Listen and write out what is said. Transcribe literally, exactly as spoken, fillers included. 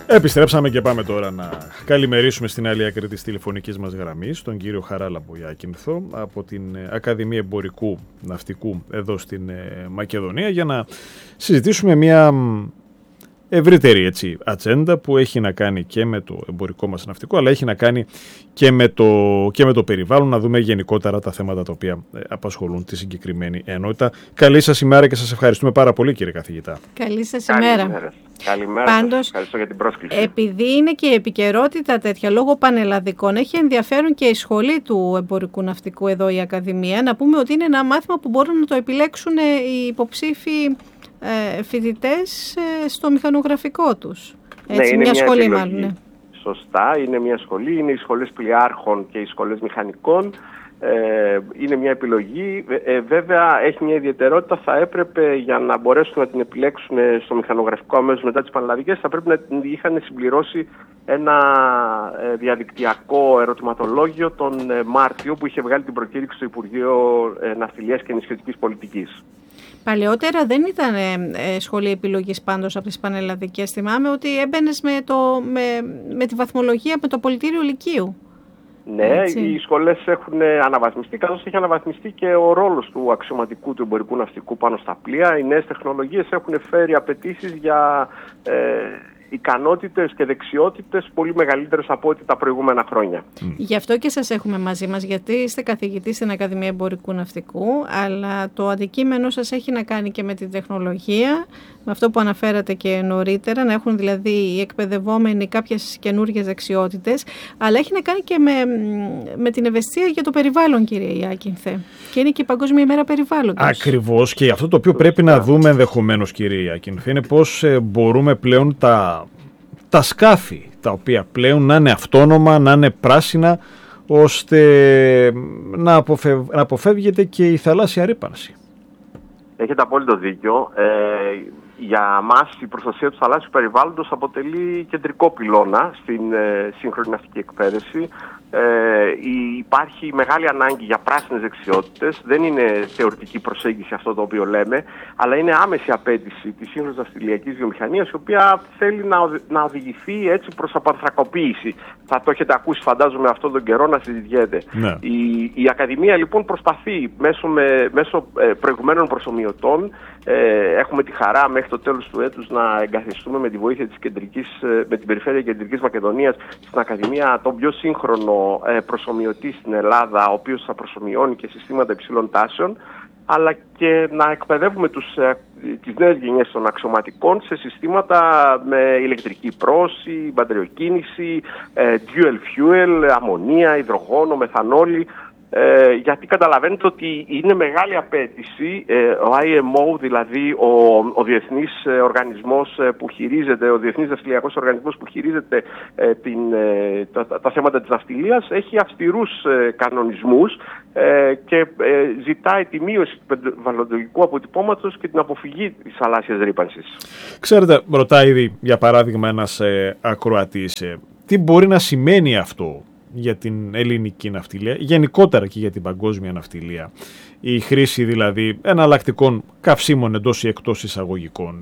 Επιστρέψαμε και πάμε τώρα να καλημερίσουμε στην άλλη άκρη της τηλεφωνικής μας γραμμής τον κύριο Χαράλαμπο Ιάκυνθο από την Ακαδημία Εμπορικού Ναυτικού εδώ στην Μακεδονία για να συζητήσουμε μια ευρύτερη έτσι, ατζέντα που έχει να κάνει και με το εμπορικό μας ναυτικό αλλά έχει να κάνει και με το, και με το περιβάλλον, να δούμε γενικότερα τα θέματα τα οποία απασχολούν τη συγκεκριμένη ενότητα. Καλή σας ημέρα και σας ευχαριστούμε πάρα πολύ κύριε καθηγητά. Καλή σας ημέρα. Καλημέρα. Καλημέρα. Πάντως, ευχαριστώ για την πρόσκληση. Επειδή είναι και η επικαιρότητα τέτοια λόγω πανελλαδικών, έχει ενδιαφέρον και η σχολή του εμπορικού ναυτικού εδώ η Ακαδημία. Να πούμε ότι είναι ένα μάθημα που μπορούν να το επιλέξουν οι υποψήφοι ε, φοιτητές ε, στο μηχανογραφικό τους. Έτσι, ναι, είναι μια, μια σχολή επιλογή. μάλλον. Ναι. Σωστά, είναι μια σχολή, είναι οι σχολές πλοιάρχων και οι σχολές μηχανικών. Ε, είναι μια επιλογή. Ε, βέβαια έχει μια ιδιαιτερότητα, θα έπρεπε για να μπορέσουν να την επιλέξουν στο μηχανογραφικό αμέσως μετά τις πανελλαδικές, θα πρέπει να την είχαν συμπληρώσει ένα ε, διαδικτυακό ερωτηματολόγιο τον ε, Μάρτιο που είχε βγάλει την προκήρυξη στο Υπουργείο ε, Ναυτιλίας και Νησιωτικής Πολιτικής. Παλαιότερα δεν ήταν ε, σχολή επιλογής πάντως από τις πανελλαδικές. Θυμάμαι ότι έμπαινες με, το, με, με τη βαθμολογία με το πολιτήριο λυκείου. Ναι, έτσι. Οι σχολές έχουν αναβαθμιστεί, καθώς έχει αναβαθμιστεί και ο ρόλος του αξιωματικού του εμπορικού ναυτικού πάνω στα πλοία. Οι νέες τεχνολογίες έχουν φέρει απαιτήσεις για ε, ικανότητες και δεξιότητες πολύ μεγαλύτερες από ό,τι τα προηγούμενα χρόνια. Mm. Γι' αυτό και σας έχουμε μαζί μας, γιατί είστε καθηγητής στην Ακαδημία Εμπορικού Ναυτικού, αλλά το αντικείμενο σας έχει να κάνει και με την τεχνολογία, με αυτό που αναφέρατε και νωρίτερα, να έχουν δηλαδή οι εκπαιδευόμενοι κάποιες καινούργιες δεξιότητες, αλλά έχει να κάνει και με, με την ευαισθησία για το περιβάλλον, κύριε Ιάκυνθε. Και είναι και η Παγκόσμια ημέρα περιβάλλοντος. Ακριβώς, και αυτό το οποίο πρέπει να δούμε ενδεχομένως, κύριε Ιάκυνθε, είναι πώς μπορούμε πλέον τα, τα σκάφη, τα οποία πλέον να είναι αυτόνομα, να είναι πράσινα, ώστε να, αποφευ, να αποφεύγεται και η θαλάσσια ρύπανση. Έχετε απόλυτο δίκιο. Ε, για μας η προστασία του θαλάσσιου περιβάλλοντος αποτελεί κεντρικό πυλώνα στην ε, σύγχρονη ναυτική εκπαίδευση. Ε, υπάρχει μεγάλη ανάγκη για πράσινες δεξιότητες. Δεν είναι θεωρητική προσέγγιση αυτό το οποίο λέμε, αλλά είναι άμεση απέτηση της σύγχρονης ναυτιλιακής βιομηχανίας, η οποία θέλει να, οδη, να οδηγηθεί έτσι προς απανθρακοποίηση. Θα το έχετε ακούσει, φαντάζομαι, αυτόν τον καιρό να συζητιέται. Ναι. Η, η Ακαδημία λοιπόν προσπαθεί μέσω, με, μέσω ε, προηγουμένων προσομοιωτών. Ε, έχουμε τη χαρά μέχρι το τέλος του έτους να εγκαθιστούμε με τη βοήθεια της κεντρικής, με την Περιφέρεια Κεντρικής Μακεδονίας στην Ακαδημία τον πιο σύγχρονο ε, προσομοιωτή στην Ελλάδα, ο οποίος θα προσομοιώνει και συστήματα υψηλών τάσεων, αλλά και να εκπαιδεύουμε τους, ε, τις νέες γενιές των αξιωματικών σε συστήματα με ηλεκτρική πρώση, μπατριοκίνηση, ε, dual fuel, αμμονία, υδρογόνο, μεθανόλη. Ε, γιατί καταλαβαίνετε ότι είναι μεγάλη απέτηση ε, ο άι εμ ο, δηλαδή ο, ο διεθνής οργανισμός που χειρίζεται, ο διεθνής ναυτιλιακός οργανισμός που χειρίζεται ε, την, ε, τα, τα θέματα της ναυτιλίας, έχει αυστηρούς ε, κανονισμούς ε, και ε, ζητάει τη μείωση του περιβαλλοντολογικού αποτυπώματος και την αποφυγή της θαλάσσιας ρύπανσης. Ξέρετε, ρωτάει ήδη για παράδειγμα ένας ε, ακροατής, ε, τι μπορεί να σημαίνει αυτό για την ελληνική ναυτιλία, γενικότερα και για την παγκόσμια ναυτιλία. Η χρήση δηλαδή εναλλακτικών καυσίμων εντός ή εκτός εισαγωγικών.